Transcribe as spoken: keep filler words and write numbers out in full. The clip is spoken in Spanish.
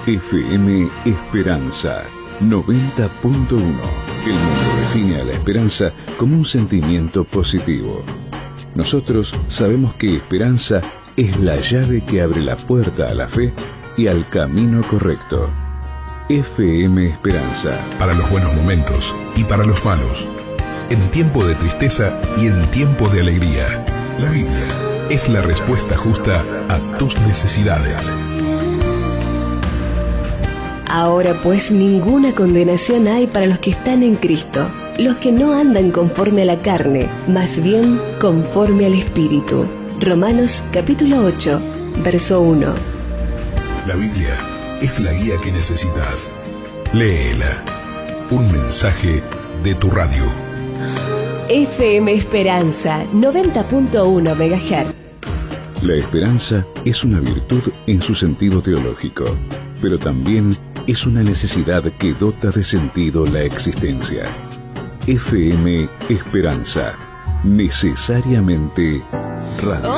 F M Esperanza noventa punto uno. El mundo define a la esperanza como un sentimiento positivo. Nosotros sabemos que esperanza es la llave que abre la puerta a la fe y al camino correcto. F M Esperanza. Para los buenos momentos y para los malos. En tiempo de tristeza y en tiempo de alegría. La Biblia es la respuesta justa a tus necesidades. Ahora pues ninguna condenación hay para los que están en Cristo, los que no andan conforme a la carne, más bien conforme al Espíritu. Romanos capítulo ocho, verso uno. La Biblia es la guía que necesitas. Léela. Un mensaje de tu radio. F M Esperanza noventa punto uno megahertz. La esperanza es una virtud en su sentido teológico, pero también es una necesidad que dota de sentido la existencia. F M Esperanza, necesariamente radio.